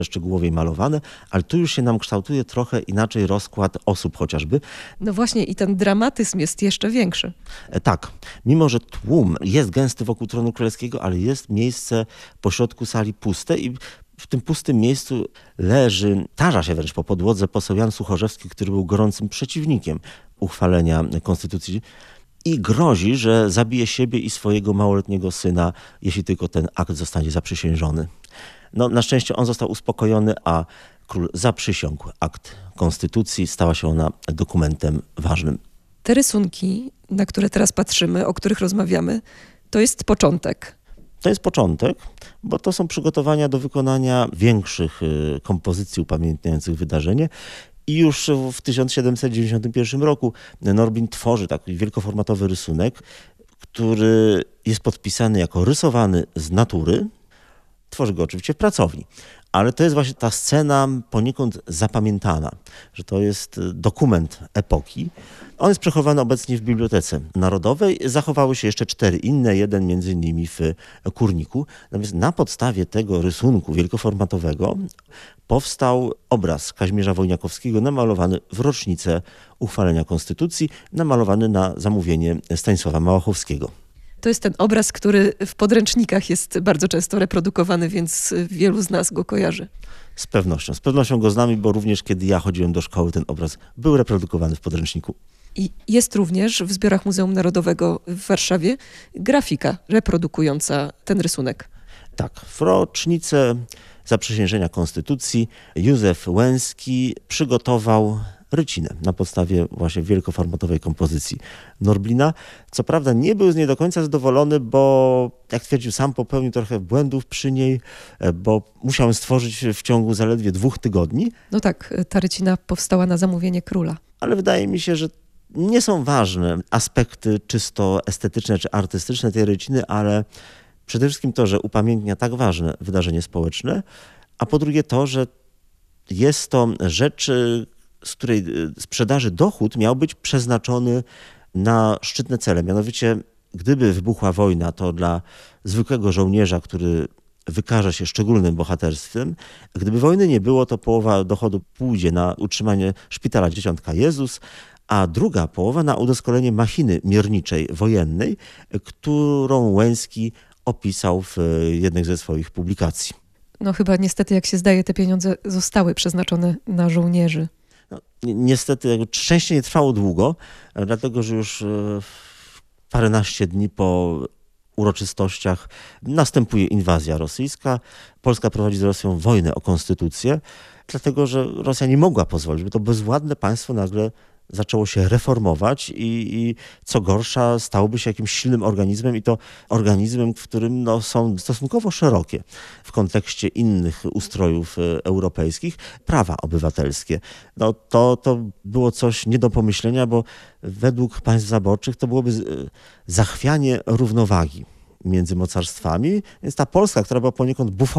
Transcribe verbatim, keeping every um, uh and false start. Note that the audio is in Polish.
szczegółowiej malowane, ale tu już się nam kształtuje trochę inaczej rozkład osób chociażby. No właśnie i ten dramatyzm jest jeszcze większy. E, tak, mimo że tłum jest gęsty wokół tronu królewskiego, ale jest miejsce pośrodku sali puste i w tym pustym miejscu leży, tarza się wręcz po podłodze poseł Jan Suchorzewski, który był gorącym przeciwnikiem uchwalenia konstytucji i grozi, że zabije siebie i swojego małoletniego syna, jeśli tylko ten akt zostanie zaprzysiężony. No, na szczęście on został uspokojony, a król zaprzysiągł akt konstytucji. Stała się ona dokumentem ważnym. Te rysunki, na które teraz patrzymy, o których rozmawiamy, to jest początek. To jest początek, bo to są przygotowania do wykonania większych kompozycji upamiętniających wydarzenie. I już w tysiąc siedemset dziewięćdziesiątym pierwszym roku Norbin tworzy taki wielkoformatowy rysunek, który jest podpisany jako rysowany z natury. Tworzy go oczywiście w pracowni, ale to jest właśnie ta scena poniekąd zapamiętana, że to jest dokument epoki. On jest przechowany obecnie w Bibliotece Narodowej. Zachowały się jeszcze cztery inne, jeden między innymi w Kurniku. Natomiast na podstawie tego rysunku wielkoformatowego powstał obraz Kazimierza Wojniakowskiego namalowany w rocznicę uchwalenia Konstytucji, namalowany na zamówienie Stanisława Małachowskiego. To jest ten obraz, który w podręcznikach jest bardzo często reprodukowany, więc wielu z nas go kojarzy. Z pewnością. Z pewnością go znamy, bo również kiedy ja chodziłem do szkoły, ten obraz był reprodukowany w podręczniku. I jest również w zbiorach Muzeum Narodowego w Warszawie grafika reprodukująca ten rysunek. Tak, w rocznicę zaprzysiężenia Konstytucji Józef Łęcki przygotował rycinę na podstawie właśnie wielkoformatowej kompozycji Norblina. Co prawda nie był z niej do końca zadowolony, bo jak twierdził sam, popełnił trochę błędów przy niej, bo musiał ją stworzyć w ciągu zaledwie dwóch tygodni. No tak, ta rycina powstała na zamówienie króla. Ale wydaje mi się, że nie są ważne aspekty czysto estetyczne czy artystyczne tej ryciny, ale przede wszystkim to, że upamiętnia tak ważne wydarzenie społeczne, a po drugie to, że jest to rzecz, z której sprzedaży dochód miał być przeznaczony na szczytne cele. Mianowicie, gdyby wybuchła wojna, to dla zwykłego żołnierza, który wykaże się szczególnym bohaterstwem. Gdyby wojny nie było, to połowa dochodu pójdzie na utrzymanie szpitala Dzieciątka Jezus, a druga połowa na udoskonalenie machiny mierniczej wojennej, którą Łęcki opisał w jednej ze swoich publikacji. No chyba niestety, jak się zdaje, te pieniądze zostały przeznaczone na żołnierzy. No, ni- niestety szczęście nie trwało długo, dlatego że już paręnaście dni po uroczystościach następuje inwazja rosyjska. Polska prowadzi z Rosją wojnę o konstytucję, dlatego że Rosja nie mogła pozwolić, by to bezwładne państwo nagle zaczęło się reformować i, i co gorsza stałoby się jakimś silnym organizmem i to organizmem, w którym no, są stosunkowo szerokie w kontekście innych ustrojów europejskich prawa obywatelskie. No, to, to było coś nie do pomyślenia, bo według państw zaborczych to byłoby zachwianie równowagi między mocarstwami, więc ta Polska, która była poniekąd buforem